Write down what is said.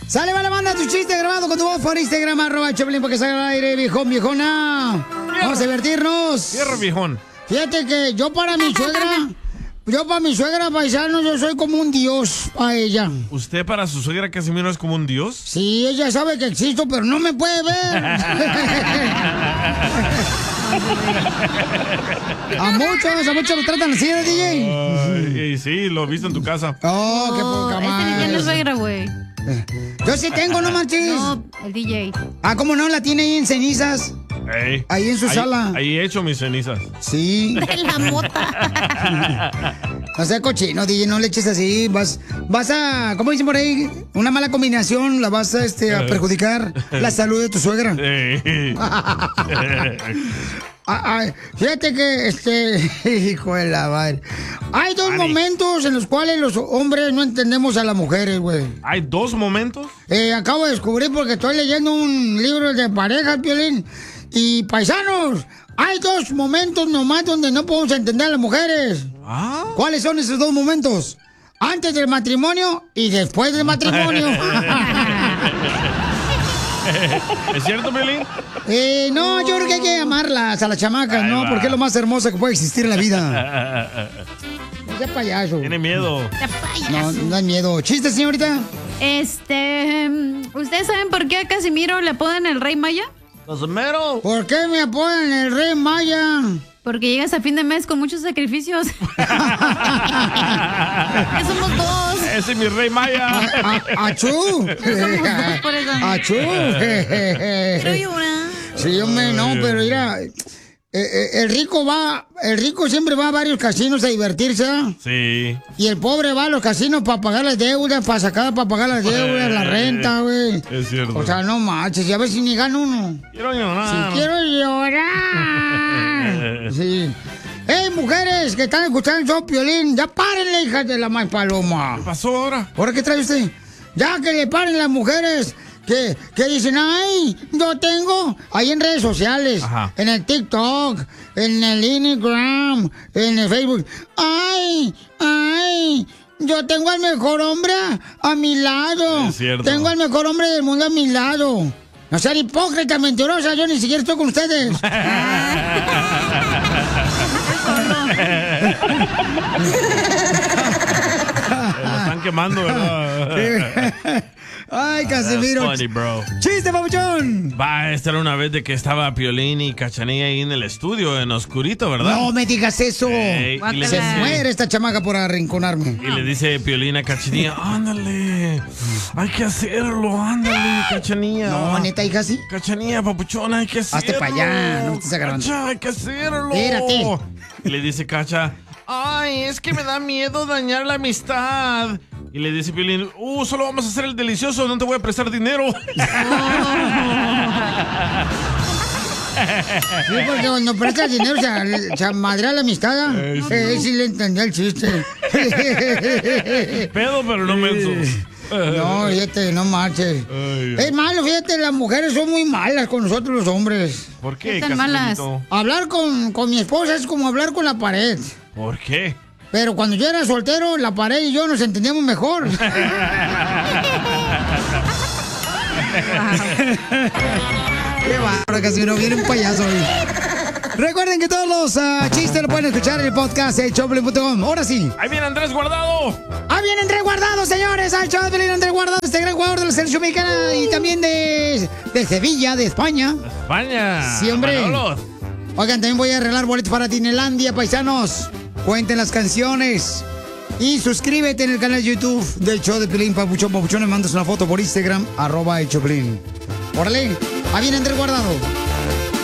Sale, vale, manda tu chiste grabado con tu voz por Instagram, @Choplin, porque salga al aire, viejón, viejona. Vamos a divertirnos. Cierra, viejón. Fíjate que yo para mi suegra, paisano, yo soy como un dios a ella. ¿Usted para su suegra Casimiro es como un dios? Sí, ella sabe que existo, pero no me puede ver. A muchos lo tratan así, ¿eh, DJ? Y sí, lo he visto en tu casa. Oh, qué poca madre. Este no es suegra, güey. Yo sí tengo, no manches. No, el DJ. Ah, ¿cómo no? La tiene ahí en cenizas. Ey. Ahí en su sala. Ahí he hecho mis cenizas. Sí. La mota. No sea cochino, DJ, no le eches así. Vas a, ¿cómo dicen por ahí? Una mala combinación la vas a perjudicar la salud de tu suegra. Fíjate que, hijo de la madre. Hay dos momentos en los cuales los hombres no entendemos a las mujeres, güey. ¿Hay dos momentos? Acabo de descubrir porque estoy leyendo un libro de parejas, Piolín. Y paisanos, hay dos momentos nomás donde no podemos entender a las mujeres. ¿Ah? ¿Cuáles son esos dos momentos? Antes del matrimonio y después del matrimonio. ¿Es cierto, Piolín? No, yo creo que hay que amarlas a las chamacas, Ahí ¿no? va. Porque es lo más hermoso que puede existir en la vida. No sea payaso. Tiene miedo. No hay miedo. ¿Chiste, señorita? ¿Ustedes saben por qué a Casimiro le apodan el Rey Maya? Casimiro. ¿Por qué me apodan el Rey Maya? Porque llegas a fin de mes con muchos sacrificios. Que somos dos. Ese es mi Rey Maya. ¡Achú! Somos dos por eso. ¡Achú! Quiero llorar. Sí, hombre, no, pero mira, el rico siempre va a varios casinos a divertirse, ¿eh? Sí. Y el pobre va a los casinos para pagar las deudas, para pagar las deudas, la renta, güey. Es cierto. O sea, no manches, y a ver si ni gana uno. Quiero llorar. Si quiero llorar. Sí. ¡Ey, mujeres que están escuchando el show, Piolín! ¡Ya párenle, hijas de la más paloma! ¿Qué pasó ahora? ¿Ahora qué trae usted? Ya que le paren las mujeres que dicen, ¡ay, yo tengo! Ahí en redes sociales, Ajá. en el TikTok, en el Instagram, en el Facebook. ¡Ay, yo tengo al mejor hombre a mi lado! Es cierto. Tengo al mejor hombre del mundo a mi lado. No sean hipócritas, mentirosas, yo ni siquiera estoy con ustedes. Se la están quemando, ¿verdad? Ay, Casimiro. That's funny, bro. ¡Chiste, papuchón! Va, esta era una vez de que estaba Piolín y Cachanilla ahí en el estudio, en oscurito, ¿verdad? No me digas eso. Ey, y le Se dice- muere esta chamaca por arrinconarme. Y le dice Piolín a Cachanilla, ándale, hay que hacerlo, ándale, Cachanilla. No, neta, hija, sí. Cachanilla, papuchona, hay que hacerlo. Hazte pa' allá, no me estés agarrando. Cacha, hay que hacerlo. Espérate. Y le dice Cacha, ay, es que me da miedo dañar la amistad. Y le dice Piolín, solo vamos a hacer el delicioso, no te voy a prestar dinero. Sí, porque cuando prestas dinero se madrea la amistad. Sí le entendí el chiste. Pedo, pero no menso. No, fíjate, no marches. Ay. Es malo, fíjate, las mujeres son muy malas con nosotros los hombres. ¿Por qué, ¿Qué tan malas? Casimiro? Hablar con mi esposa es como hablar con la pared. ¿Por qué? Pero cuando yo era soltero, la pared y yo nos entendíamos mejor. Qué bárbaro, Casimiro, viene un payaso hoy. Recuerden que todos los chistes lo pueden escuchar en el podcast de Choplin.com. Ahora sí. ¡Ahí viene Andrés Guardado! ¡Ah, viene Andrés Guardado, señores! ¡Al show de Andrés Guardado, este gran jugador de la selección mexicana y también de Sevilla, de España! España. Sí, hombre. Manolos. Oigan, también voy a arreglar boletos para Tinelandia, paisanos. Cuenten las canciones. Y suscríbete en el canal de YouTube del show de Piolín, Papuchón. Papuchón, me mandas una foto por Instagram, @el Choplin. Órale, ahí viene Andrés Guardado.